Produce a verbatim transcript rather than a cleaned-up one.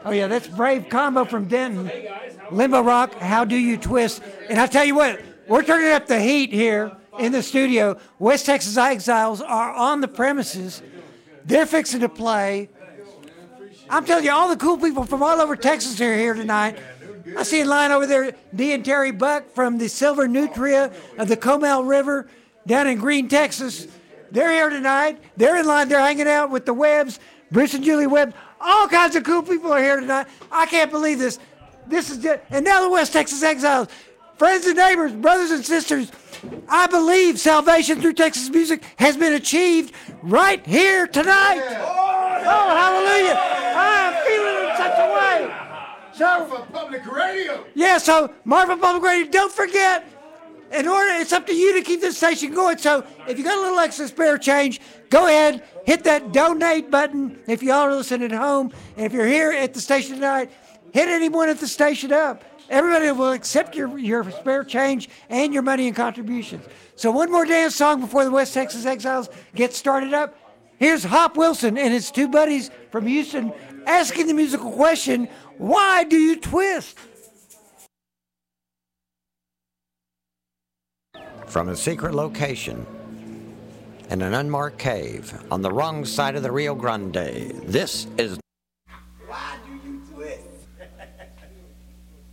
Oh, yeah, that's Brave Combo from Denton. Limbo Rock, How Do You Twist? And I tell you what, we're turning up the heat here in the studio. West Texas Exiles are on the premises. They're fixing to play. I'm telling you, all the cool people from all over Texas are here tonight. I see in line over there, Dee and Terry Buck from the Silver Nutria of the Comal River down in Green, Texas. They're here tonight. They're in line. They're hanging out with the Webbs, Bruce and Julie Webb. All kinds of cool people are here tonight. I can't believe this. This is it. And now the West Texas Exiles. Friends and neighbors, brothers and sisters, I believe salvation through Texas music has been achieved right here tonight. Oh, hallelujah. I am feeling it in such a way. So, Marfa Public Radio. Yeah, so Marfa Public Radio, don't forget, in order, it's up to you to keep this station going. So if you got a little extra spare change, go ahead, hit that donate button if y'all are listening at home. And if you're here at the station tonight, hit anyone at the station up. Everybody will accept your, your spare change and your money and contributions. So one more dance song before the West Texas Exiles get started up. Here's Hop Wilson and his two buddies from Houston asking the musical question, why do you twist? From a secret location in an unmarked cave on the wrong side of the Rio Grande, this is